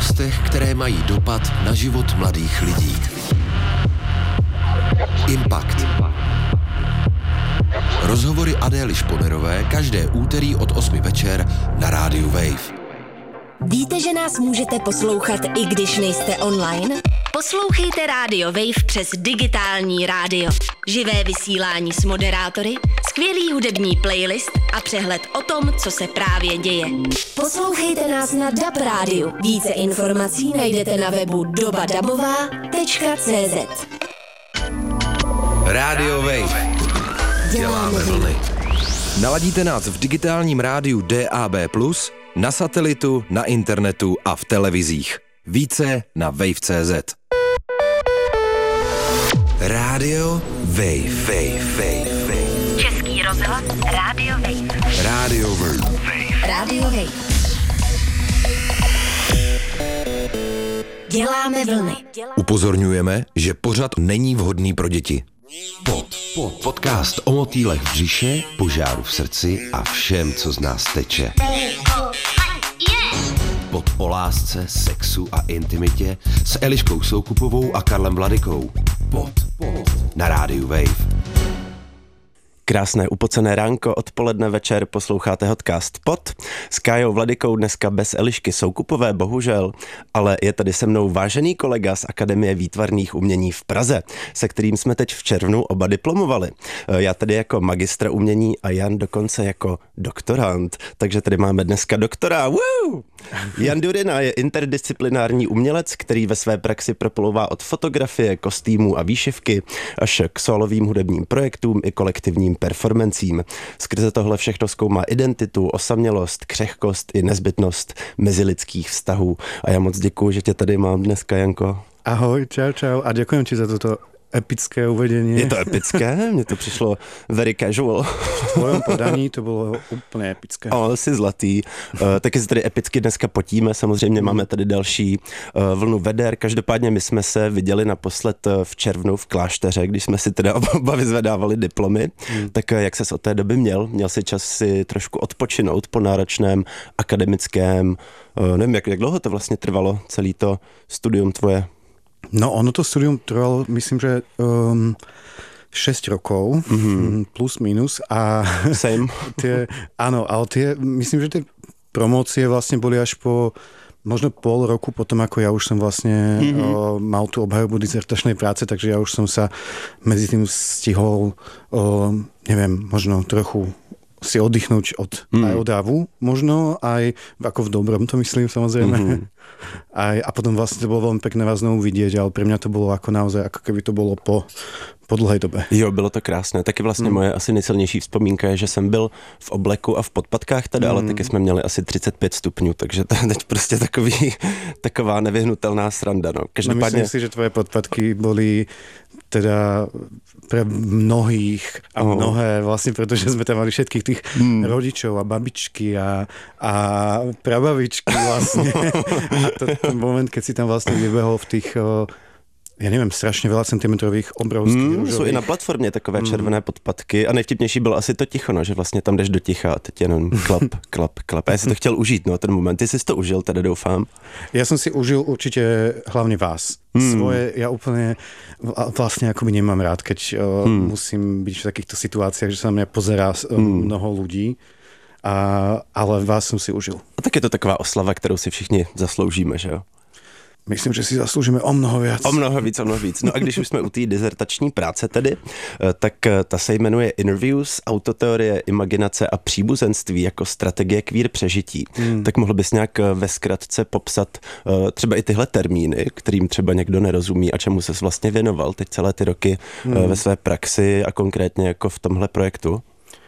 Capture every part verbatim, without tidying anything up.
událostech, které mají dopad na život mladých lidí. Impact. Rozhovory Adély Šponerové každé úterý od osmi večer na rádiu Wave. Víte, že nás můžete poslouchat, i když nejste online? Poslouchejte rádio Wave přes digitální rádio. Živé vysílání s moderátory, skvělý hudební playlist a přehled o tom, co se právě děje. Poslouchejte nás na D A B rádiu. Více informací najdete na webu doba dabová tečka cé zet. Rádio Wave. Děláme vlny. Naladíte nás v digitálním rádiu D A B plus, na satelitu, na internetu a v televizích. Více na wave tečka cé zet. Rádio Wave. Wave, Wave, Wave. Český rozhlas Rádio Wave. Rádio Wave. Rádio Wave. Děláme vlny. Upozorňujeme, že pořad není vhodný pro děti. Pod, pod. Podcast o motýlech v břiše, požáru v srdci a všem, co z nás teče. Pod o lásce, sexu a intimitě s Eliškou Soukupovou a Karlem Vladykou. Pod, pod. Na rádiu Wave. Krásné upocené ránko, odpoledne, večer, posloucháte podcast Pod. S Kájou Vladykou dneska bez Elišky Soukupové, bohužel, ale je tady se mnou vážený kolega z Akademie výtvarných umění v Praze, se kterým jsme teď v červnu oba diplomovali. Já tady jako magistr umění a Jan dokonce jako doktorant, takže tady máme dneska doktora. Woo! Jan Durina je interdisciplinární umělec, který ve své praxi proplouvá od fotografie, kostýmů a výšivky až k solovým hudebním projektům i kolektivním performancím. Skrze tohle všechno zkoumá identitu, osamělost, křehkost i nezbytnost mezilidských vztahů. A já moc děkuju, že tě tady mám dneska, Janko. Ahoj, čau, čau a děkujem ti za toto epické uvedení. Je to epické? Mně to přišlo very casual. V tvojom podaní to bylo úplně epické. O, jsi zlatý. Uh, taky se tady epicky dneska potíme, samozřejmě mm. máme tady další uh, vlnu veder. Každopádně my jsme se viděli naposled v červnu v klášteře, když jsme si teda oba vyzvedávali diplomy. Mm. Tak uh, jak ses od té doby měl? Měl jsi čas si trošku odpočinout po náročném akademickém, uh, nevím, jak, jak dlouho to vlastně trvalo, celý to studium tvoje? No ono to studium trvalo, myslím, že um, šesť rokov, mm-hmm. plus minus. A Same. tie, áno, ale tie, myslím, že tie promócie vlastne boli až po možno pol roku potom, ako ja už som vlastne mm-hmm. o, mal tú obhajobu dizertačnej práce, takže ja už som sa medzi tým stihol, o, neviem, možno trochu si oddychnúť od mm. aj od dávu, možno aj ako v dobrom, to myslím samozrejme. Mm-hmm. Aj, a potom vlastne to bolo veľmi pekné vás znovu vidieť, ale pre mňa to bolo ako naozaj, ako keby to bolo po, po dlhej dobe. Jo, bylo to krásné. Taky vlastně mm. moje asi nejsilnější vzpomínka je, že jsem byl v obleku a v podpatkách tady, mm. ale taky jsme měli asi třicet pět stupňů, takže to je teď prostě takový, taková nevyhnutelná sranda. No. Každopádně... No myslím si, že tvoje podpatky boli teda pre mnohých a oh. mnohé vlastne, pretože sme tam mali všetkých tých mm. rodičov a babičky a, a prababičky vlastne. A to, ten moment, keď si tam vlastne vybehol v tých, ja neviem, strašne veľa centimetrových obrovských mm, jsou i na platformě takové mm. červené podpatky a nejvtipnější bylo asi to ticho, no, že vlastně tam jdeš do ticha a teď jenom klap, klap, klap. A já si to chtěl užít, no, ten moment. Ty jsi to užil, teda doufám. Ja som si užil určite hlavne vás. Mm. Svoje, ja úplne vlastne akoby nemám rád, keď mm. musím byť v takýchto situáciách, že sa na mňa pozerá mm. mnoho ľudí. A, ale vás som si užil. A tak je to taková oslava, kterou si všichni zasloužíme, že jo? Myslím, že si zasloužíme o mnoho víc. O mnoho víc, o mnoho víc. No a když už jsme u té dizertační práce tedy, tak ta se jmenuje Interviews, autoteorie, imaginace a příbuzenství jako strategie queer přežití. Hmm. Tak mohl bys nějak ve zkratce popsat třeba i tyhle termíny, kterým třeba někdo nerozumí a čemu ses vlastně věnoval teď celé ty roky hmm. ve své praxi a konkrétně jako v tomhle projektu?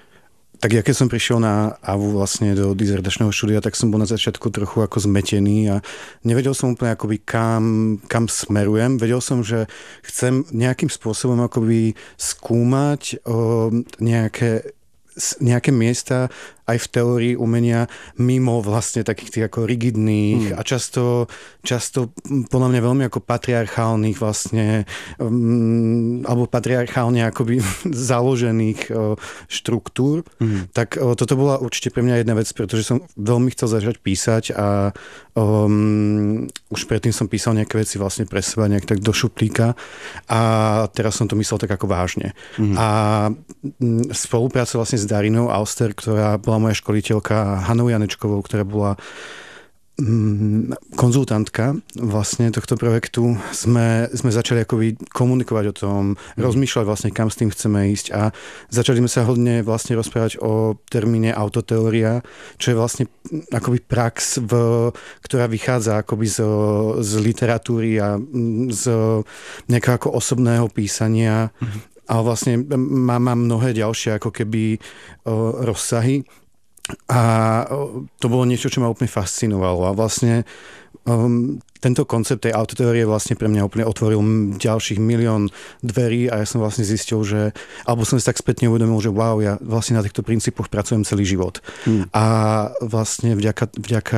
Tak ja keď som prišiel na á vé ú vlastne do dizertačného štúdia, tak som bol na začiatku trochu ako zmetený a nevedel som úplne akoby kam, kam smerujem. Vedel som, že chcem nejakým spôsobom akoby skúmať o, nejaké, nejaké miesta aj v teórii umenia mimo vlastne takých tých ako rigidných hmm. a často, často podľa mňa veľmi ako patriarchálnych vlastne um, alebo patriarchálne akoby založených uh, štruktúr. Hmm. Tak uh, toto bola určite pre mňa jedna vec, pretože som veľmi chcel začať písať a um, už predtým som písal nejaké veci vlastne pre seba nejak tak do šuplíka a teraz som to myslel tak ako vážne. Hmm. A um, spolupráca vlastne s Darinou Auster, ktorá bola moja školiteľka, Hanou Janečkovou, ktorá bola konzultantka vlastne tohto projektu, sme, sme začali akoby komunikovať o tom, mm. rozmýšľať vlastne, kam s tým chceme ísť a začali sme sa hodne vlastne rozprávať o termíne autoteória, čo je vlastne akoby prax, v, ktorá vychádza akoby z, z literatúry a z nejakého ako osobného písania, mm. ale vlastne má, má mnohé ďalšie ako keby o, rozsahy. A to bolo niečo, čo ma úplne fascinovalo. A vlastne um, tento koncept tej autoteórie vlastne pre mňa úplne otvoril ďalších milión dverí a ja som vlastne zistil, že, alebo som si tak spätne uvedomil, že wow, ja vlastne na týchto princípoch pracujem celý život. Hmm. A vlastne vďaka, vďaka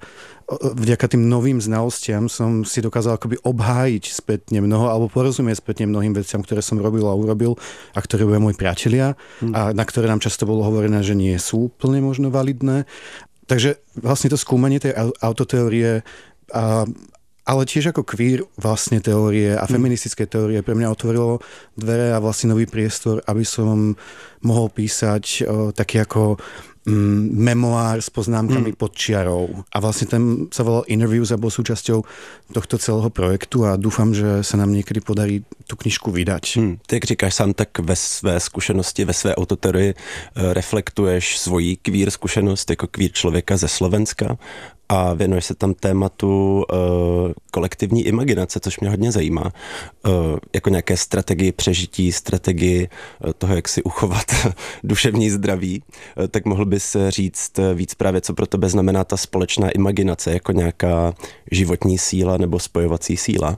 vďaka tým novým znalostiam som si dokázal akoby obhájiť spätne mnoho alebo porozumieť spätne mnohým veciam, ktoré som robil a urobil a ktoré boli moji priatelia hmm. a na ktoré nám často bolo hovorené, že nie sú úplne možno validné. Takže vlastne to skúmanie tej autoteórie a ale tiež ako queer vlastne teórie a feministické teórie pre mňa otvorilo dvere a vlastne nový priestor, aby som mohol písať o, taký ako mm, memoár s poznámkami mm. pod čiarou. A vlastne ten sa volal Interviews a bol súčasťou tohto celého projektu a dúfam, že sa nám niekedy podarí tu knižku vydať. Hmm. Ty, jak říkáš sám, tak ve své zkušenosti, ve své autoteorii reflektuješ svoji queer zkušenost jako queer člověka ze Slovenska a věnuješ se tam tématu uh, kolektivní imaginace, což mě hodně zajímá. Uh, jako nějaké strategii přežití, strategii uh, toho, jak si uchovat duševní zdraví. Uh, tak mohl bys říct víc právě, co pro tebe znamená ta společná imaginace, jako nějaká životní síla nebo spojovací síla?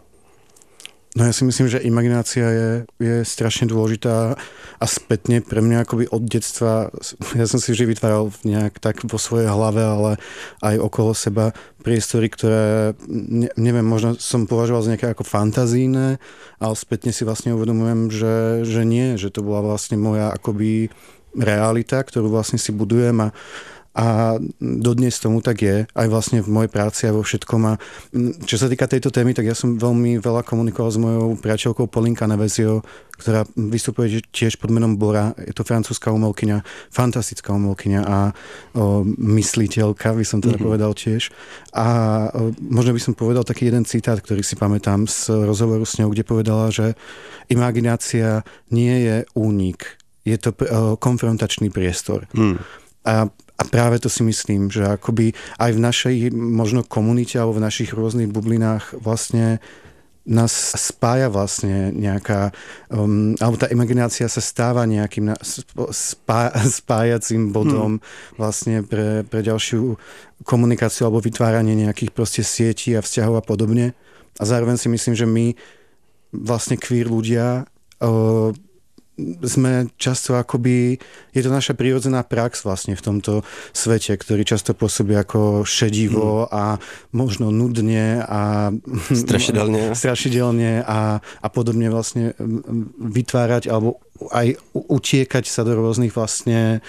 No ja si myslím, že imaginácia je, je strašne dôležitá a spätne pre mňa akoby od detstva, ja som si vždy vytváral nejak tak vo svojej hlave, ale aj okolo seba priestory, ktoré, ne, neviem, možno som považoval za nejaké ako fantazíne, ale spätne si vlastne uvedomujem, že, že nie, že to bola vlastne moja akoby realita, ktorú vlastne si budujem a A dodnes tomu tak je, aj vlastne v mojej práci a vo všetkom. A čo sa týka tejto témy, tak ja som veľmi veľa komunikoval s mojou priateľkou Pauline Canavesio, ktorá vystupuje tiež pod menom Bora. Je to francúzska umelkyňa, fantastická umelkyňa a o, mysliteľka, by som teda mm-hmm. povedal tiež. A o, možno by som povedal taký jeden citát, ktorý si pamätám z rozhovoru s ňou, kde povedala, že imaginácia nie je únik, je to o, konfrontačný priestor. Mm. A A práve to si myslím, že akoby aj v našej možno komunite alebo v našich rôznych bublinách vlastne nás spája vlastne nejaká, um, alebo tá imaginácia sa stáva nejakým na, spá, spájacím bodom hmm. vlastne pre, pre ďalšiu komunikáciu alebo vytváranie nejakých proste sietí a vzťahov a podobne. A zároveň si myslím, že my vlastne queer ľudia uh, sme často akoby, je to naša prírodzená prax vlastne v tomto svete, ktorý často pôsobí ako šedivo mm. a možno nudne a strašidelne, strašidelne a, a podobne vlastne vytvárať alebo aj utiekať sa do rôznych vlastne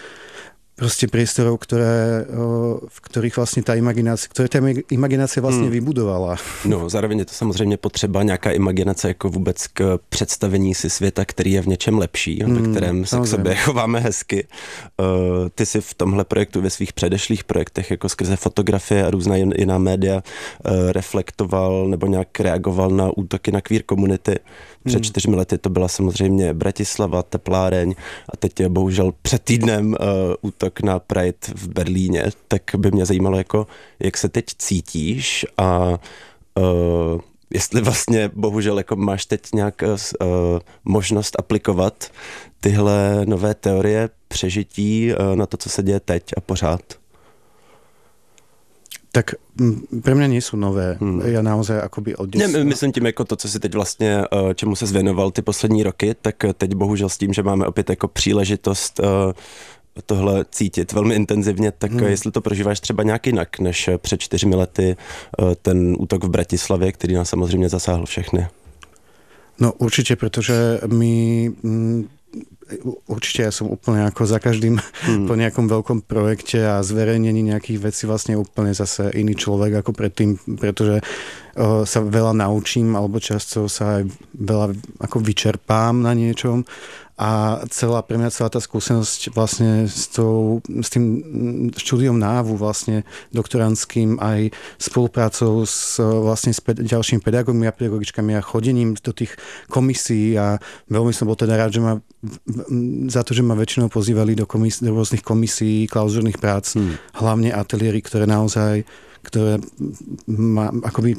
proste priestorov, ktoré, v ktorých vlastně ta imaginácia, které ta imaginácia vlastně hmm. vybudovala. No, zároveň je to samozřejmě potřeba nějaká imaginace jako vůbec k představení si světa, který je v něčem lepší, hmm, ve kterém se k sobě chováme hezky. Uh, ty si v tomhle projektu, ve svých předešlých projektech, jako skrze fotografie a různá jiná média, uh, reflektoval nebo nějak reagoval na útoky na queer komunity. Před čtyřmi lety to byla samozřejmě Bratislava, Tepláreň a teď je bohužel před týdnem uh, útok na Pride v Berlíně. Tak by mě zajímalo, jako, jak se teď cítíš a uh, jestli vlastně bohužel jako máš teď nějak uh, možnost aplikovat tyhle nové teorie přežití uh, na to, co se děje teď a pořád. Tak pre mňa nie sú nové. Hmm. Ja naozaj akoby od detstva. Ne, myslím tím jako to, co si teď vlastně, čemu se zvěnoval ty poslední roky, tak teď bohužel s tím, že máme opět jako příležitost tohle cítit velmi intenzivně, tak hmm. jestli to prožíváš třeba nějak jinak, než před čtyřmi lety ten útok v Bratislavě, který nás samozřejmě zasáhl všechny. No určite, pretože my... Mm, určite ja som úplne ako za každým hmm. po nejakom veľkom projekte a zverejnení nejakých vecí vlastne úplne zase iný človek ako predtým, pretože o, sa veľa naučím alebo často sa aj veľa ako vyčerpám na niečom a celá, pre mňa celá tá skúsenosť vlastne s, tou, s tým štúdiom návu vlastne doktorandským aj spoluprácou s, vlastne s ped, ďalšími pedagógmi a pedagogičkami a chodením do tých komisí a veľmi som bol teda rád, že ma za to, že ma väčšinou pozývali do, komis, do rôznych komisí, klauzúrnych prác, hmm. hlavne ateliéry, ktoré naozaj, ktoré ma, akoby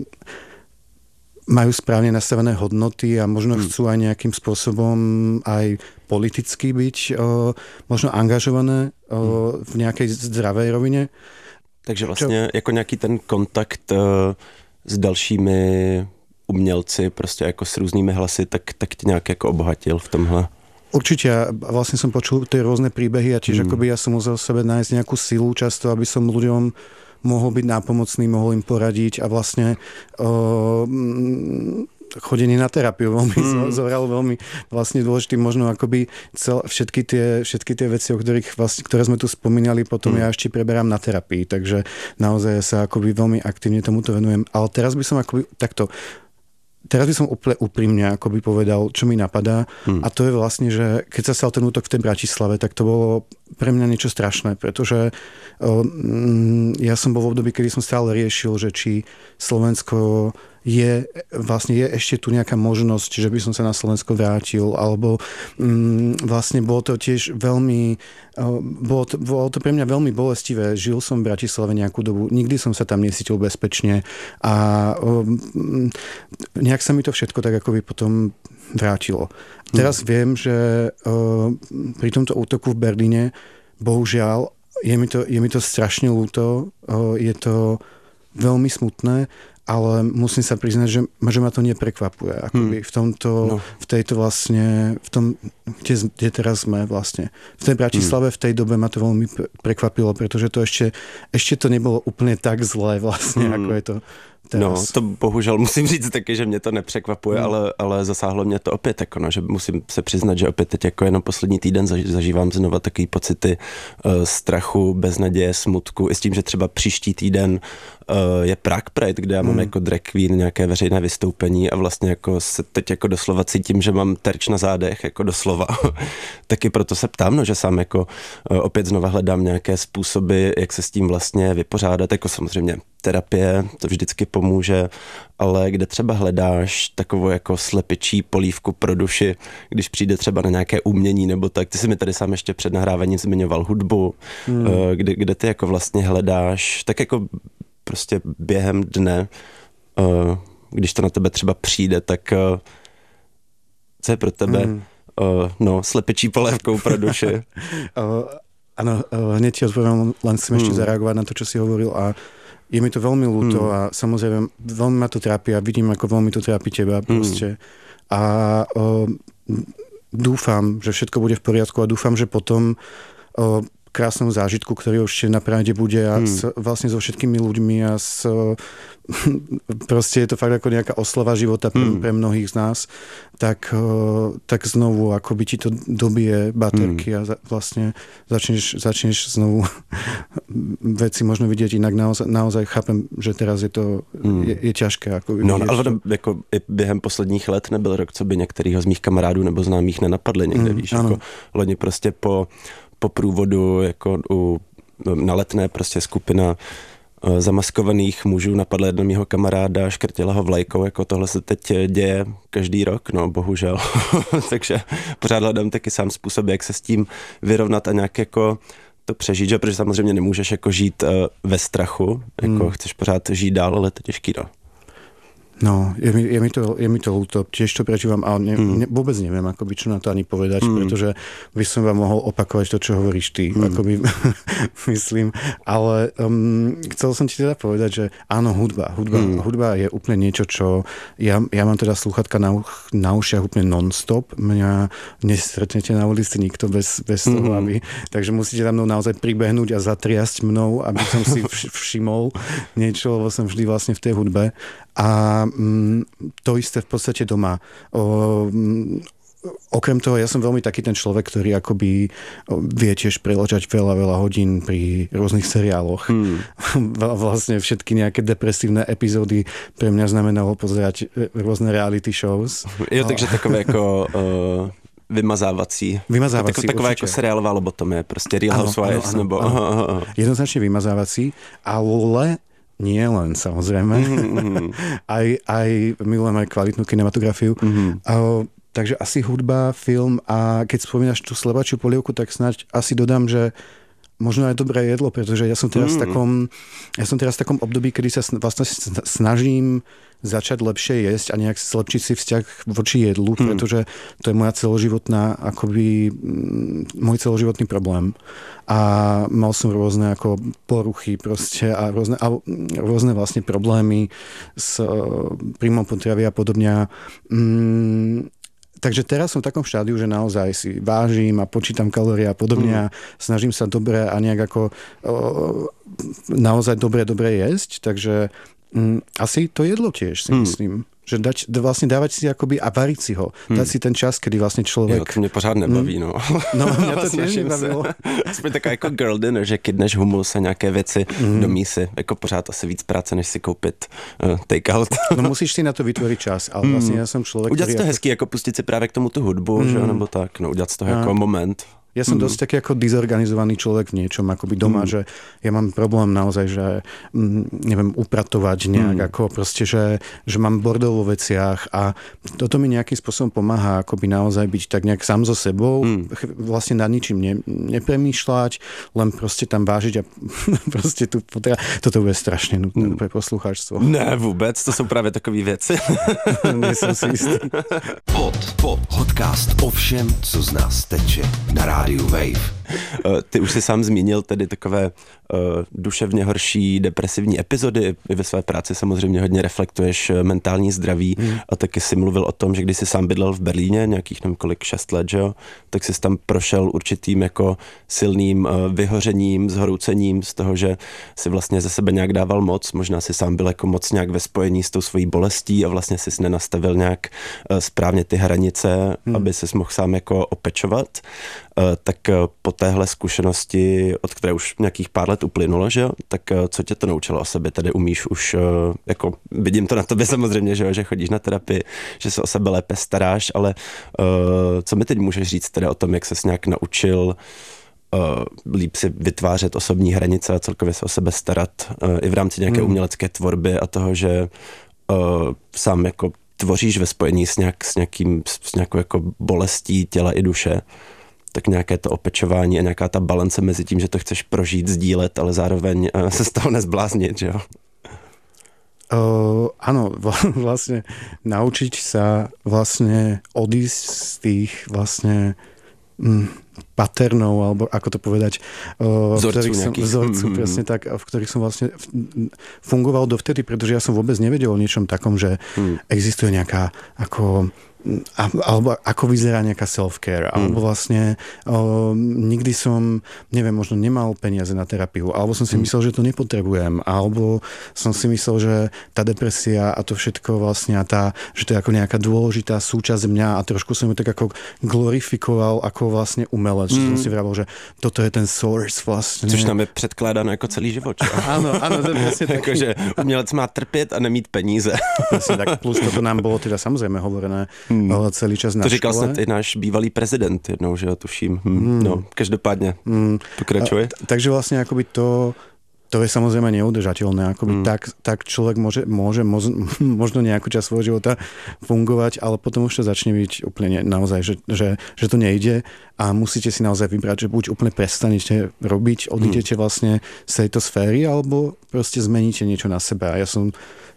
majú správne nastavené hodnoty a možno hmm. chcú aj nejakým spôsobom aj politicky byť o, možno angažované o, v nejakej zdravej rovine. Takže vlastně Čo? jako nějaký ten kontakt uh, s dalšími umělci, prostě jako s různými hlasy, tak, tak tě nějak jako obohatil v tomhle. Určite, a vlastne som počul tie rôzne príbehy a tiež hmm. akoby ja som musel v sebe nájsť nejakú silu často, aby som ľuďom mohol byť nápomocný, mohol im poradiť a vlastne uh, chodenie na terapiu veľmi mm. zohralo veľmi vlastne dôležitý, možno akoby cel, všetky, tie, všetky tie veci, o ktorých vlastne, ktoré sme tu spomínali, potom mm. ja ešte preberám na terapii, takže naozaj sa akoby veľmi aktívne tomuto venujem. Ale teraz by som akoby takto Teraz by som úplne úprimne akoby povedal, čo mi napadá. Hmm. A to je vlastne, že keď sa stal ten útok v tej Bratislave, tak to bolo pre mňa niečo strašné, pretože um, ja som bol v období, kedy som stále riešil, že či Slovensko je, vlastne je ešte tu nejaká možnosť, že by som sa na Slovensko vrátil, alebo um, vlastne bolo to tiež veľmi, uh, bolo, to, bolo to pre mňa veľmi bolestivé. Žil som v Bratislave nejakú dobu, nikdy som sa tam necítil bezpečne a um, nejak sa mi to všetko tak akoby potom vrátilo. Teraz hmm. viem, že uh, pri tomto útoku v Berlíne, bohužiaľ, je mi to, je mi to strašne ľúto, uh, je to veľmi smutné, ale musím sa priznať, že, že ma to neprekvapuje. Akoby hmm. v tomto, no. v tejto vlastne, v tom, kde, kde teraz sme vlastne. V tej Bratislave, hmm. v tej dobe ma to veľmi prekvapilo, pretože to ešte, ešte to nebolo úplne tak zlé vlastne, hmm. ako je to teraz. No, to bohužel musím říct taky, že mě to nepřekvapuje, hmm. ale, ale zasáhlo mě to opět, jako no, že musím se přiznat, že opět teď jako jenom poslední týden zažívám znova takový pocity uh, strachu, beznaděje, smutku, i s tím, že třeba příští týden uh, je Prague Pride, kde já mám hmm. jako drag queen nějaké veřejné vystoupení a vlastně jako se teď jako doslova cítím, že mám terč na zádech, jako doslova. Taky proto se ptám, no, že sám jako uh, opět znova hledám nějaké způsoby, jak se s tím vlastně vypořádat, jako samozřejmě terapie, to vždycky pomůže, ale kde třeba hledáš takovou jako slepičí polívku pro duši, když přijde třeba na nějaké umění nebo tak. Ty jsi mi tady sám ještě před nahráváním zmiňoval hudbu, hmm. kde, kde ty jako vlastně hledáš, tak jako prostě během dne, když to na tebe třeba přijde, tak co je pro tebe hmm. no, slepičí polévkou pro duši? Áno, hneď ti odpoviem, len chcem hmm. ešte zareagovať na to, čo si hovoril a je mi to veľmi ľúto hmm. a samozrejme veľmi ma to trápi a vidím, ako veľmi to trápi teba proste. Hmm. A o, dúfam, že všetko bude v poriadku a dúfam, že potom o, krásnom zážitku, ktorý ešte na Pride bude a hmm. s, vlastne so všetkými ľuďmi a s, proste je to fakt ako nejaká oslava života pre, hmm. pre mnohých z nás, tak, tak znovu akoby ti to dobije baterky hmm. a za, vlastne začneš, začneš znovu veci možno vidieť inak. Naozaj, naozaj chápem, že teraz je to hmm. je, je ťažké. Ako no, ale jako během posledních let nebyl rok, co by některýho z mých kamarádů nebo známých nenapadli někde, hmm. víš, jako loni prostě po po průvodu jako u, na Letné prostě skupina uh, zamaskovaných mužů napadla jednoho mýho kamaráda, škrtila ho vlajkou, jako tohle se teď děje každý rok, no bohužel. Takže pořád hledám taky sám způsob, jak se s tím vyrovnat a nějak jako to přežít, že? Protože samozřejmě nemůžeš jako žít uh, ve strachu, jako hmm. chceš pořád žít dál, ale to je těžký, no. No, je mi, je mi to, je mi to ľúto, tiež to prežívam, ale ne, mm. ne, vôbec neviem, akoby, čo na to ani povedať, mm. pretože by som vám mohol opakovať to, čo hovoríš ty, mm. akoby, myslím, ale um, chcel som ti teda povedať, že áno, hudba, hudba, mm. hudba je úplne niečo, čo ja, ja mám teda slúchatka na, uch, na ušiach úplne non-stop, mňa nestretnete na ulici nikto bez, bez mm. toho, aby, takže musíte za mnou naozaj pribehnúť a zatriasť mnou, aby som si vš, všimol niečo, lebo som vždy vlastne v tej hudbe. A mm, to isté v podstate doma. O, mm, okrem toho, ja som veľmi taký ten človek, ktorý akoby vie tiež preložať veľa, veľa hodín pri rôznych seriáloch. Hmm. Vlastne všetky nejaké depresívne epizódy pre mňa znamenalo pozerať rôzne reality shows. Jo, takže takové ako... Uh... Vymazávací. Vymazávací, tak, taková jako seriálová lobotomie, prostě Real Housewives, nebo... Ano. Aha, aha. Jednoznačne vymazávací, ale nie len, samozrejme. Mm-hmm. aj, aj milujem aj kvalitnú kinematografiu. Mm-hmm. A, takže asi hudba, film a keď spomínaš tú slebačiu polievku, tak snáď asi dodám, že možno aj dobré jedlo, pretože ja som teraz mm. v takom, ja som teraz v takom období, kedy sa vlastne snažím začať lepšie jesť a nejak zlepšiť si vzťah voči jedlu, mm. pretože to je moja celoživotná, akoby môj celoživotný problém. A mal som rôzne ako poruchy proste a rôzne, a rôzne vlastne problémy s príjmom potravy a podobne. Mm, Takže teraz som v takom štádiu, že naozaj si vážim a počítam kalórie a podobne mm. a snažím sa dobre a nejak ako o, naozaj dobre, dobre jesť. Takže mm, asi to jedlo tiež si mm. myslím. Že dať, vlastne dávať si akoby a variť si ho. Dať hmm. si ten čas, kedy vlastne človek... Jo, to mě pořád nebaví, no. No, mě to tiež nebavilo. Aspoň taková jako girl dinner, že kydneš humus a nějaké věci hmm. do mísy. Jako pořád asi víc práce, než si koupit uh, take-out. No musíš si na to vytvoriť čas, ale vlastne ja som človek, udělat ktorý... to ako... hezký, jako pustit si právě k tomu tu hudbu, hmm. že, nebo tak, no udělat to a... jako moment. Ja som mm. dosť taký ako dizorganizovaný človek v niečom, akoby doma, mm. že ja mám problém naozaj, že mm, neviem, upratovať nejak, mm. ako proste, že, že mám bordel vo veciach a toto mi nejakým spôsobom pomáha akoby naozaj byť tak nejak sám so sebou, mm. vlastne nad ničím ne, nepremýšľať, len proste tam vážiť a proste tu potreba... Toto bude strašne nutné mm. pre poslucháčstvo. Ne, vôbec, to sú práve takové veci. Nie som si istý. Pod, pod, podcast o všem, co z nás teče na rádiu Wave. Ty už si sám zmínil tedy takové uh, duševně horší, depresivní epizody. I ve své práci samozřejmě hodně reflektuješ mentální zdraví hmm. a taky si mluvil o tom, že když jsi sám bydlel v Berlíně, nějakých nevím kolik, šest let, že jo, tak jsi tam prošel určitým jako silným uh, vyhořením, zhroucením z toho, že si vlastně ze sebe nějak dával moc. Možná si sám byl jako moc nějak ve spojení s tou svojí bolestí a vlastně si nenastavil nějak uh, správně ty hranice, hmm. aby ses mohl sám jako opečovat. Uh, tak uh, po téhle zkušenosti, od které už nějakých pár let uplynulo, že jo, tak co tě to naučilo o sobě? Tedy umíš už, jako vidím to na tobě samozřejmě, že jo, že chodíš na terapii, že se o sebe lépe staráš, ale uh, co mi teď můžeš říct teda o tom, jak ses nějak naučil uh, líp si vytvářet osobní hranice a celkově se o sebe starat uh, i v rámci nějaké hmm. umělecké tvorby a toho, že uh, sám jako tvoříš ve spojení s, nějak, s, nějakým, s nějakou jako bolestí těla i duše, tak nějaké to opečování a nějaká ta balance mezi tím, že to chceš prožít, sdílet, ale zároveň uh, se z toho nezbláznit, že jo? Uh, áno, vlastne naučiť sa vlastne odísť z tých vlastne mm, paternov, alebo ako to povedať, uh, vzorcu, v ktorých som, vzorcu mm-hmm. presne tak, v ktorých som vlastne fungoval dovtedy, pretože ja som vôbec nevedel o niečom takom, že mm. existuje nejaká ako A, alebo ako vyzerá nejaká self-care, mm. alebo vlastne o, nikdy som, neviem, možno nemal peniaze na terapiu, alebo som si mm. myslel, že to nepotrebujem, alebo som si myslel, že tá depresia a to všetko vlastne a tá, že to je ako nejaká dôležitá súčasť mňa a trošku som ju tak ako glorifikoval ako vlastne umelec, mm. že som si vravel, že toto je ten source vlastne. Což nám je předkládáno jako celý život, čo? Áno, áno, to je vlastne tak. Že umelec má trpět a nemít peníze. Presne tak, plus toto nám bolo teda samozrejme hovorené Hmm. celý čas na to říkal škole. snad i náš bývalý prezident jednou, že jo, tuším. Hmm. Hmm. No, každopádně. Hmm. Pokračuje. A, takže vlastne akoby to, to je samozrejme neudržateľné. Akoby hmm. tak, tak človek môže, môže moz, možno nejakú časť svojho života fungovať, ale potom už to začne byť úplne naozaj, že, že, že to nejde a musíte si naozaj vybrať, že buď úplne prestanete robiť, odídete hmm. vlastne z tejto sféry, alebo proste zmeníte niečo na sebe. A ja som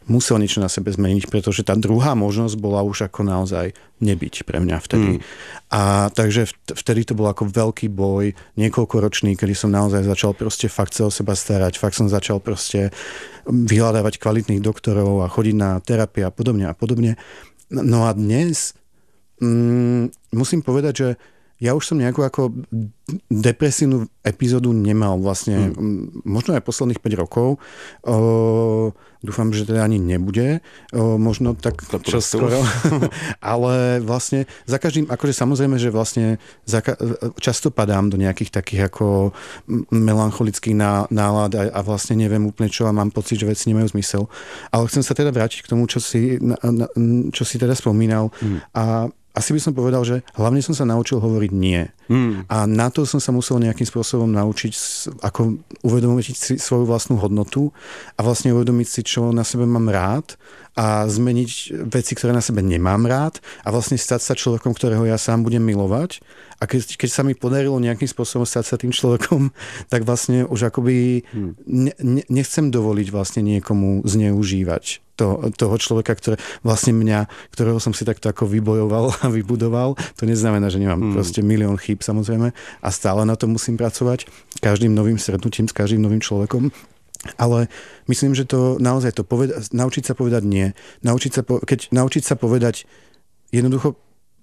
musel niečo na sebe zmeniť, pretože tá druhá možnosť bola už ako naozaj nebyť pre mňa vtedy. Mm. A takže vtedy to bol ako veľký boj, niekoľkoročný, kedy som naozaj začal proste fakt sa o seba starať, fakt som začal proste vyhľadávať kvalitných doktorov a chodiť na terapie a podobne a podobne. No a dnes mm, musím povedať, že ja už som nejakú ako depresívnu epizódu nemal vlastne, hmm. možno aj posledných päť rokov. O, dúfam, že teda ani nebude. O, možno tak čoskoro. Ale vlastne za každým, akože samozrejme, že vlastne za, často padám do nejakých takých ako melancholických nálad a, a vlastne neviem úplne čo a mám pocit, že veci nemajú zmysel. Ale chcem sa teda vrátiť k tomu, čo si, na, na, čo si teda spomínal. Hmm. A asi by som povedal, že hlavne som sa naučil hovoriť nie. Mm. A na to som sa musel nejakým spôsobom naučiť, ako uvedomiť si svoju vlastnú hodnotu a vlastne uvedomiť si, čo na sebe mám rád a zmeniť veci, ktoré na sebe nemám rád a vlastne stať sa človekom, ktorého ja sám budem milovať. A keď, keď sa mi podarilo nejakým spôsobom stať sa tým človekom, tak vlastne už akoby ne, ne, nechcem dovoliť vlastne niekomu zneužívať to, toho človeka, ktoré vlastne mňa, ktorého som si takto ako vybojoval a vybudoval. To neznamená, že nemám hmm. proste milión chýb samozrejme a stále na to musím pracovať každým novým stretnutím s každým novým človekom. Ale myslím, že to naozaj to poveda- naučiť sa povedať nie. Naučiť sa po- keď naučiť sa povedať jednoducho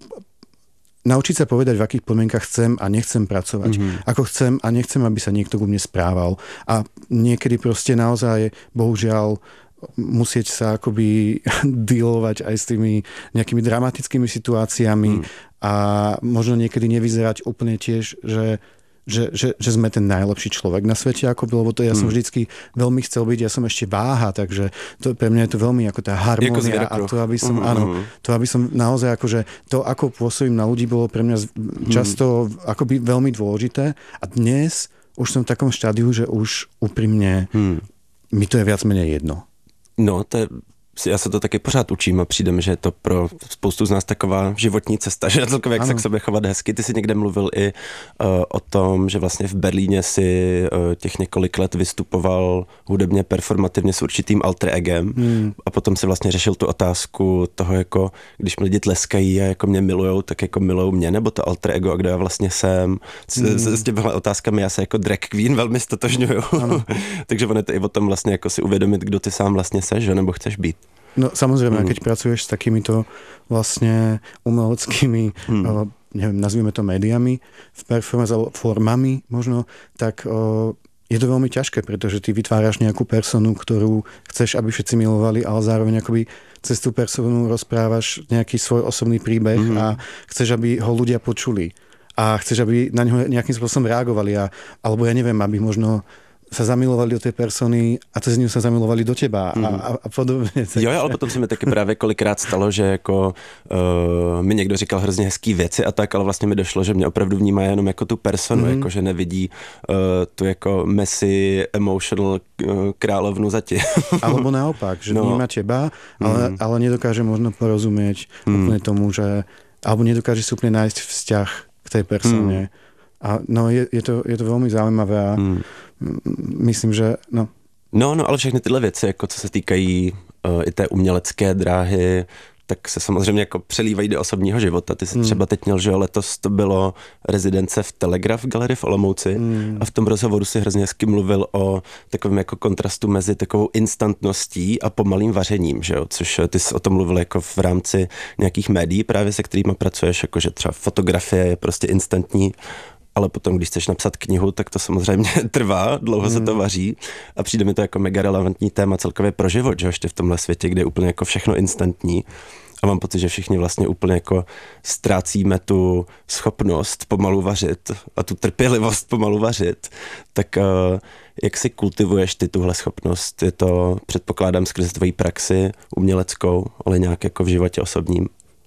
naučiť sa povedať, v akých podmienkach chcem a nechcem pracovať. Mm-hmm. Ako chcem a nechcem, aby sa niekto ku mne správal. A niekedy proste naozaj, bohužiaľ, musieť sa akoby dealovať aj s tými nejakými dramatickými situáciami mm. a možno niekedy nevyzerať úplne tiež, že Že, že, že sme ten najlepší človek na svete, ako bylo, lebo to ja som mm. vždycky veľmi chcel byť, ja som ešte váha, takže to, pre mňa je to veľmi ako tá harmónia a to, aby som, mm. áno, to, aby som naozaj akože to, ako pôsobím na ľudí, bolo pre mňa často mm. akoby veľmi dôležité a dnes už som v takom štádiu, že už úprimne mm. mi to je viac menej jedno. No, to je já se to taky pořád učím a přijde mi, že je to pro spoustu z nás taková životní cesta, že celkově jak ano. se k sobě chovat hezky. Ty jsi někde mluvil i uh, o tom, že vlastně v Berlíně si uh, těch několik let vystupoval hudebně, performativně s určitým alter egem hmm. a potom si vlastně řešil tu otázku toho, jako když mi lidi tleskají a jako mě milujou, tak jako milujou mě, nebo to alter ego a kdo já vlastně jsem. Hmm. S, s těmi otázkami já se jako drag queen velmi stotožňuju. Takže on je to i o tom vlastně jako si uvědomit, kdo ty sám vlastně seš, že, nebo chceš být. No samozrejme, mm. keď pracuješ s takýmito vlastne umeleckými, mm. o, neviem, nazvime to médiami, v performance alebo formami možno, tak o, je to veľmi ťažké, pretože ty vytváraš nejakú personu, ktorú chceš, aby všetci milovali, ale zároveň akoby cez tú personu rozprávaš nejaký svoj osobný príbeh mm. a chceš, aby ho ľudia počuli a chceš, aby na ňo nejakým spôsobom reagovali a, alebo ja neviem, aby možno sa zamilovali do tej persony a cez ňu sa zamilovali do teba mm. a, a podobně. Jo, ale potom se mi taky právě kolikrát stalo, že jako uh, mi někdo říkal hrozně hezký věci a tak, ale vlastně mi došlo, že mě opravdu vnímá jenom jako tu personu, mm. jako že nevidí uh, tu jako messy, emotional uh, královnu zati. Alebo naopak, že no. vníma teba, ale, mm. ale nedokáže možno porozumieť mm. úplne tomu, že alebo nedokáže si úplne nájsť vzťah k tej persone. Mm. A no je, je, to, je to veľmi zaujímavé a mm. myslím, že no. No, no, ale všechny tyhle věci, jako co se týkají uh, i té umělecké dráhy, tak se samozřejmě jako přelívají do osobního života. Ty jsi hmm. třeba teď měl, že letos to bylo rezidence v Telegraph Gallery v Olomouci hmm. a v tom rozhovoru si hrozně hezky mluvil o takovém jako kontrastu mezi takovou instantností a pomalým vařením, že jo? Což ty jsi o tom mluvil jako v rámci nějakých médií právě, se kterými pracuješ, jakože třeba fotografie je prostě instantní, ale potom, když chceš napsat knihu, tak to samozřejmě trvá, dlouho mm. se to vaří a přijde mi to jako mega relevantní téma celkově pro život, že ještě v tomhle světě, kde je úplně jako všechno instantní a mám pocit, že všichni vlastně úplně jako ztrácíme tu schopnost pomalu vařit a tu trpělivost pomalu vařit, tak uh, jak si kultivuješ ty tuhle schopnost? Je to, předpokládám, skrze tvojí praxi uměleckou, ale nějak jako v životě osobním?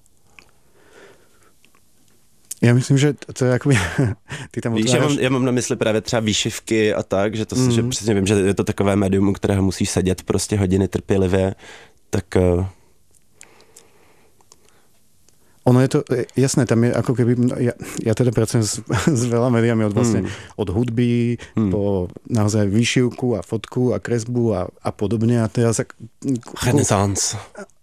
Já myslím, že to je jakoby... Ty tam Víš, já, mám, já mám na mysli právě třeba výšivky a tak, že to mm. že přesně vím, že je to takové médium, u kterého musíš sedět prostě hodiny trpělivě, tak... Uh... Ono je to, jasné, tam je ako keby, no, ja, ja teda pracujem s, s veľa médiami od vlastne, mm. od hudby mm. po naozaj výšivku a fotku a kresbu a, a podobne a teraz Renaissance.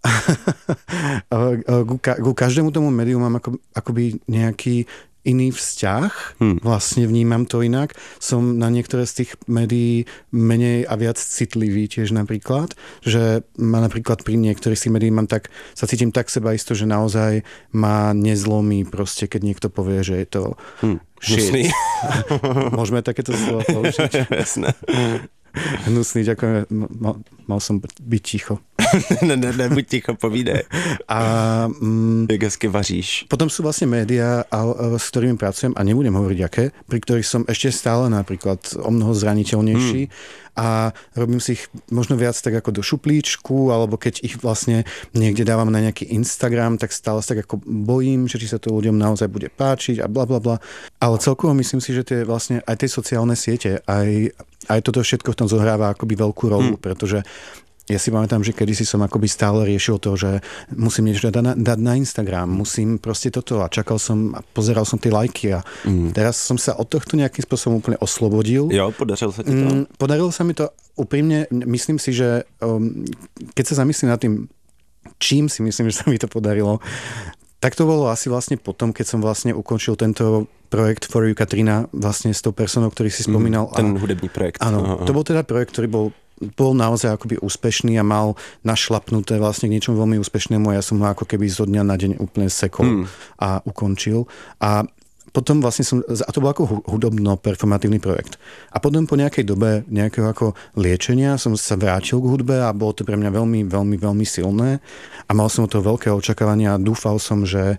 ku, ku každému tomu médiu mám ako, akoby nejaký iný vzťah, hmm. vlastne vnímam to inak. Som na niektoré z tých médií menej a viac citlivý tiež napríklad, že ma napríklad pri niektorých z tých médií mám tak, sa cítim tak sebaisto, že naozaj ma nezlomí proste, keď niekto povie, že je to hmm. shit. Môžeme takéto slovo použiť? Jasné. Hnusný, ďakujem. Mal, mal som byť ticho. ne, ne, ne, buď ticho, povídej. A mm, jak hezky vaříš. Potom sú vlastne médiá, s ktorými pracujem, a nebudem hovoriť aké, pri ktorých som ešte stále napríklad o mnoho zraniteľnejší hmm. a robím si ich možno viac tak ako do šuplíčku, alebo keď ich vlastne niekde dávam na nejaký Instagram, tak stále sa tak ako bojím, že či sa to ľuďom naozaj bude páčiť a bla bla bla. Ale celkovo myslím si, že tie vlastne aj tie sociálne siete, aj, aj toto všetko v tom zohráva akoby veľkú rolu, hmm. pretože ja si pamätám, že kedysi som akoby stále riešil to, že musím niečo dať na, dať na Instagram, musím proste toto a čakal som a pozeral som tie lajky a mm. teraz som sa od tohto nejakým spôsobom úplne oslobodil. Jo, podarilo sa ti to? Mm, podarilo sa mi to úprimne, myslím si, že um, keď sa zamyslím nad tým, čím si myslím, že sa mi to podarilo, tak to bolo asi vlastne potom, keď som vlastne ukončil tento projekt For You Katrina vlastne s tou personou, ktorý si spomínal. Mm, ten a, hudebný projekt. Áno, aha. To bol teda projekt, ktorý bol bol naozaj akoby úspešný a mal našlapnuté vlastne k niečomu veľmi úspešnému a ja som ho ako keby zo dňa na deň úplne sekol hmm. a ukončil. A potom vlastne som, a to bol ako hudobno-performatívny projekt. A potom po nejakej dobe nejakého ako liečenia som sa vrátil k hudbe a bolo to pre mňa veľmi, veľmi, veľmi silné a mal som o to veľké očakávania a dúfal som, že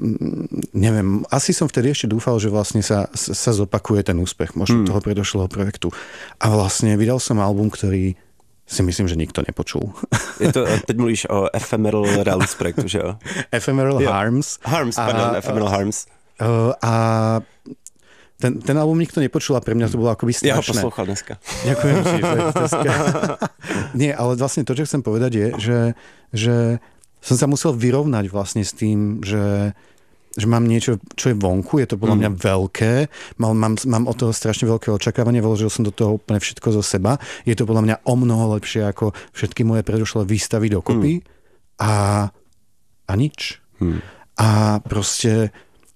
neviem, asi som vtedy ešte dúfal, že vlastne sa, sa zopakuje ten úspech možno hmm. toho predošlého projektu. A vlastne vydal som album, ktorý si myslím, že nikto nepočul. Je to, teď mluvíš o Ephemeral Realms projektu, že jo? Ephemeral jo. Harms. Harms, pardon, a, Ephemeral Harms. Uh, a ten, ten album nikto nepočul a pre mňa to bolo akoby strašné. Ja ho poslúchal dneska. Ďakujem si. Nie, ale vlastne to, čo chcem povedať je, že, že som sa musel vyrovnať vlastne s tým, že, že mám niečo, čo je vonku, je to podľa mňa mm. veľké, mám, mám, mám od toho strašne veľké očakávanie, vložil som do toho úplne všetko zo seba, je to podľa mňa o mnoho lepšie ako všetky moje predošlé výstavy dokopy mm. a, a nič. Mm. A proste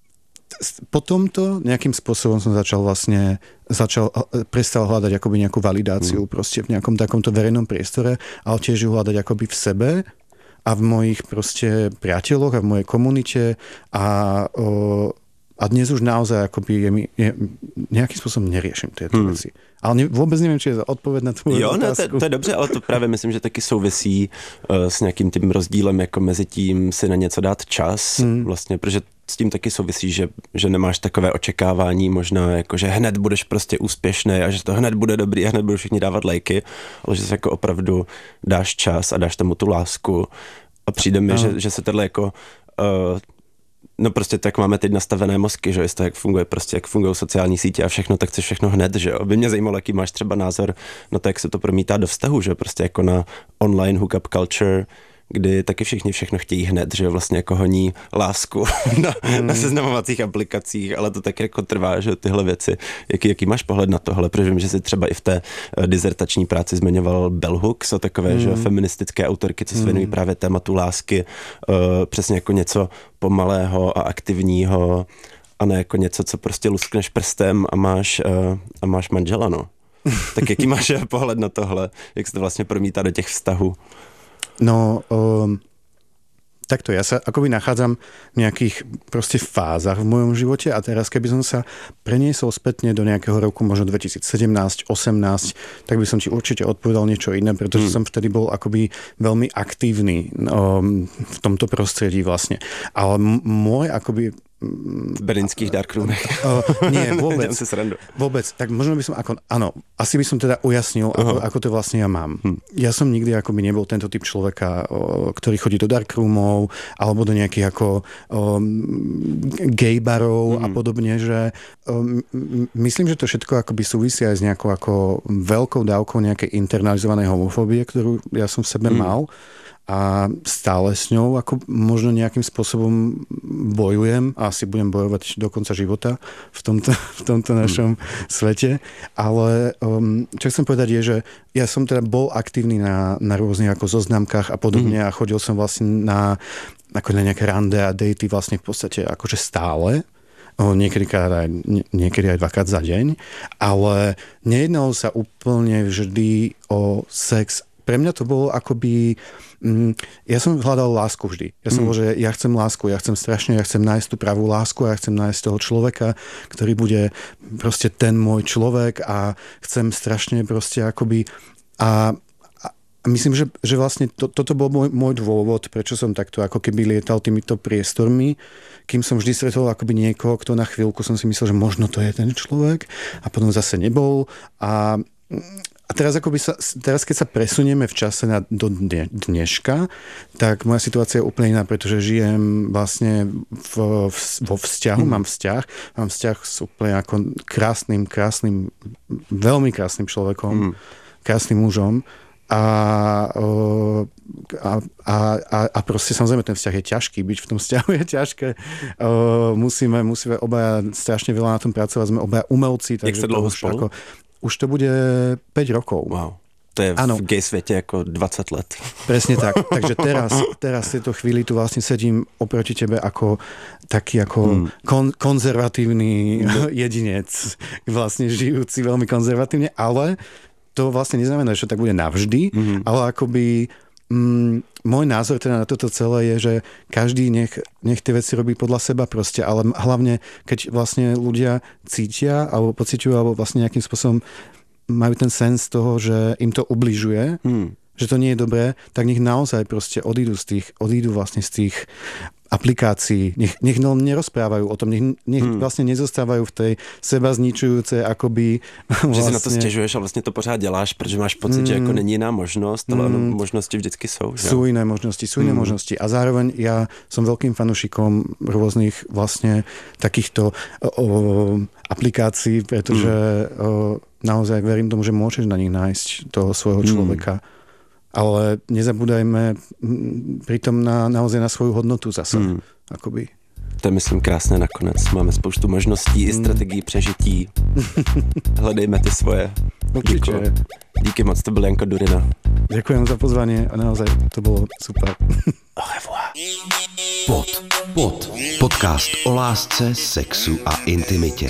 po tomto nejakým spôsobom som začal vlastne, začal, prestal hľadať akoby nejakú validáciu mm. proste v nejakom takomto verejnom priestore, ale tiež ju hľadať akoby v sebe a v mojich proste priateľoch a v mojej komunite a, o, a dnes už naozaj akoby je mi, je, nejakým spôsobom neriešim tieto mm. veci. Ale ne, vůbec nevím, či je odpověď na tu jo, otázku. Jo, to, to je dobře, ale to právě myslím, že taky souvisí uh, s nějakým tím rozdílem, jako mezi tím si na něco dát čas, hmm. vlastně, protože s tím taky souvisí, že, že nemáš takové očekávání, možná jako, že hned budeš prostě úspěšný a že to hned bude dobrý a hned budou všichni dávat lajky, ale že se jako opravdu dáš čas a dáš tomu tu lásku a přijde mi, no. že, že se tohle jako uh, no prostě tak máme teď nastavené mozky, že jestli jak funguje prostě, jak fungují sociální sítě a všechno, tak chceš všechno hned, že jo. By mě zajímalo, jaký máš třeba názor na to, jak se to promítá do vztahu, že prostě jako na online hookup culture, kdy taky všichni všechno chtějí hned, že vlastně jako honí lásku na, mm. na seznamovacích aplikacích, ale to tak jako trvá, že tyhle věci. Jaký, jaký máš pohled na tohle? Protože vím, že jsi třeba i v té uh, dizertační práci zmiňoval bell hooks a takové, mm. že feministické autorky, co se věnují mm. právě tématu lásky, uh, přesně jako něco pomalého a aktivního a ne jako něco, co prostě luskneš prstem a máš, uh, a máš manžela, no. Tak jaký máš pohled na tohle? Jak se to vlastně promítá do těch vztahů? No, um, takto, ja sa akoby nachádzam v nejakých proste fázach v mojom živote a teraz keby som sa preniesol spätne do nejakého roku, možno dvetisícsedemnásť osemnásť, tak by som ti určite odpovedal niečo iné, pretože hmm. som vtedy bol akoby veľmi aktívny um, v tomto prostredí vlastne. Ale m- môj akoby v berlínskych darkroomech. Uh, nie, vôbec. Vôbec. Tak možno by som, ako, áno, asi by som teda ujasnil, ako, uh-huh. ako to vlastne ja mám. Hm. Ja som nikdy akoby nebol tento typ človeka, o, ktorý chodí do darkroomov, alebo do nejakých ako um, gay barov hm. a podobne, že um, myslím, že to všetko akoby súvisí aj s nejakou ako veľkou dávkou nejakej internalizovanej homofóbie, ktorú ja som v sebe hm. mal. a stále s ňou ako možno nejakým spôsobom bojujem a asi budem bojovať do konca života v tomto, v tomto našom hmm. svete. Ale um, čo chcem povedať je, že ja som teda bol aktívny na, na rôznych ako zoznamkách a podobne hmm. a chodil som vlastne na, ako na nejaké rande a dejty vlastne v podstate akože stále. Niekedy aj, niekedy aj dvakrát za deň, ale nejednalo sa úplne vždy o sex. Pre mňa to bolo akoby... Mm, ja som hľadal lásku vždy. Ja som mm. bol, že ja chcem lásku, ja chcem strašne, ja chcem nájsť tú pravú lásku a ja chcem nájsť toho človeka, ktorý bude proste ten môj človek a chcem strašne proste akoby... A, a myslím, že, že vlastne to, toto bol môj, môj dôvod, prečo som takto ako keby lietal týmito priestormi, kým som vždy stretol akoby niekoho, kto na chvíľku som si myslel, že možno to je ten človek a potom zase nebol a A teraz, akoby sa, teraz, keď sa presunieme v čase na, do dne, dneška, tak moja situácia je úplne iná, pretože žijem vlastne v, v, vo vzťahu, mm. mám vzťah, mám vzťah s úplne ako krásnym, krásnym, veľmi krásnym človekom, mm. krásnym mužom a, a, a, a, a proste samozrejme ten vzťah je ťažký, byť v tom vzťahu je ťažké. Musíme, musíme obaja strašne veľa na tom pracovať, sme obaja umelci. Jak sa dlho spolu? Ako, už to bude päť rokov. Wow. To je ano. V gay svete ako dvadsať let. Presne tak. Takže teraz, teraz v tejto chvíli tu vlastne sedím oproti tebe ako taký ako hmm. kon, konzervatívny hmm. jedinec. Vlastne žijúci veľmi konzervatívne, ale to vlastne neznamená, že to tak bude navždy, hmm. ale akoby mm, môj názor teda na toto celé je, že každý nech, nech tie veci robí podľa seba proste, ale hlavne, keď vlastne ľudia cítia alebo pociťujú, alebo vlastne nejakým spôsobom majú ten sens toho, že im to ubližuje, hmm. že to nie je dobré, tak nech naozaj proste odídu z tých, odídu vlastne z tých aplikácií, nech, nech no, nerozprávajú o tom, nech, nech hmm. vlastne nezostávajú v tej seba zničujúcej akoby vlastne... Že si na to stěžuješ a vlastně to pořád děláš, protože máš pocit, hmm. že jako není jiná možnost, ale hmm. možnosti vždycky jsou. Že? Sú iné možnosti, sú iné hmm. možnosti a zároveň ja som veľkým fanúšikom rôznych vlastne takýchto o, o, aplikácií, pretože hmm. o, naozaj verím tomu, že môžeš na nich nájsť toho svojho človeka. Hmm. Ale nezabúdajme pritom na, naozaj na svoju hodnotu zase. Hmm. Akoby. To je, myslím, krásné nakonec. Máme spoustu možností hmm. i strategií přežití. Hledejme ty svoje. Určite. Díky. Díky moc, to byl Janko Durina. Ďakujem za pozvanie a naozaj to bolo super. Au revoir. Pod. Pod. Podcast o lásce, sexu a intimitě.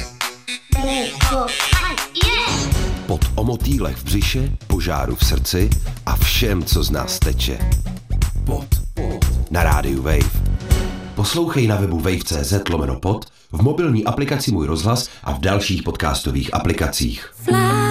Pod o motýlech v břiše, požáru v srdci a všem, co z nás teče. Pod. Na rádiu Wave. Poslouchej na webu wave tečka cz lomeno pod, v mobilní aplikaci Můj rozhlas a v dalších podcastových aplikacích. Fly.